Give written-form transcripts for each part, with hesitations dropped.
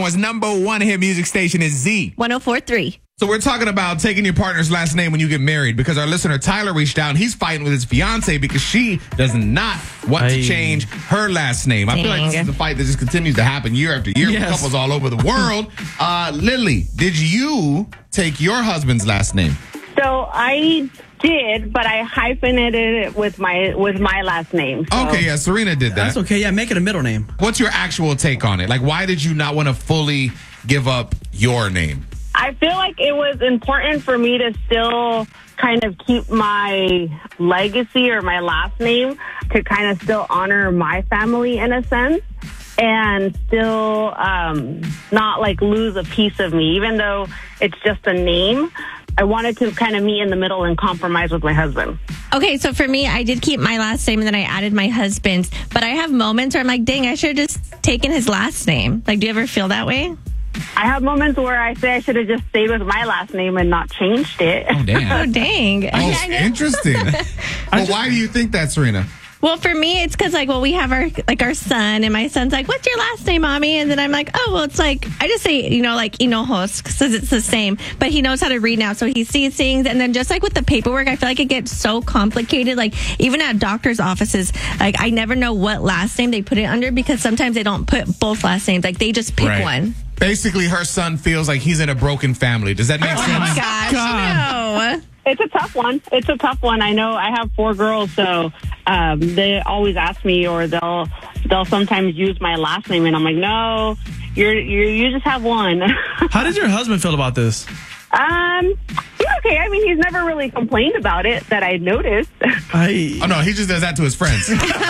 Baltimore's #1 hit music station is Z. 104.3. So we're talking about taking your partner's last name when you get married, because our listener Tyler reached out and he's fighting with his fiance because she does not want to change her last name. I feel like this is a fight that just continues to happen year after year with couples all over the world. Lily, did you take your husband's last name? So I did, but I hyphenated it with my last name. So. Okay, yeah, Serena did that. That's okay. Yeah, make it a middle name. What's your actual take on it? Like, why did you not want to fully give up your name? I feel like it was important for me to still kind of keep my legacy or my last name to kind of still honor my family in a sense and still not like lose a piece of me, even though it's just a name. I wanted to kind of meet in the middle and compromise with my husband. Okay, so for me, I did keep my last name and then I added my husband's. But I have moments where I'm like, dang, I should have just taken his last name. Like, do you ever feel that way? I have moments where I say I should have just stayed with my last name and not changed it. Oh, damn. Oh, dang. Oh, interesting. Well, why do you think that, Serena? Well, for me, it's because, like, well, we have our son, and my son's like, what's your last name, Mommy? And then I'm like, oh, well, it's like, I just say, like, Hinojos, because it's the same. But he knows how to read now, so he sees things. And then just like with the paperwork, I feel like it gets so complicated. Like, even at doctor's offices, like, I never know what last name they put it under because sometimes they don't put both last names. Like, they just pick one. Basically, her son feels like he's in a broken family. Does that make sense? Oh, my gosh, no. It's a tough one. It's a tough one. I know I have 4 girls, so they always ask me, or they'll sometimes use my last name, and I'm like, no, you just have one. How does your husband feel about this? He's okay. I mean, he's never really complained about it that I noticed. Oh no, he just does that to his friends.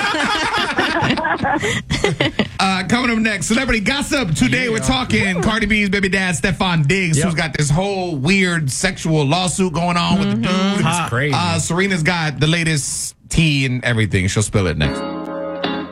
Coming up next, celebrity gossip. Today we're talking Cardi B's baby dad, Stefan Diggs, who's got this whole weird sexual lawsuit going on with the dude. It's crazy. Serena's got the latest tea and everything. She'll spill it next.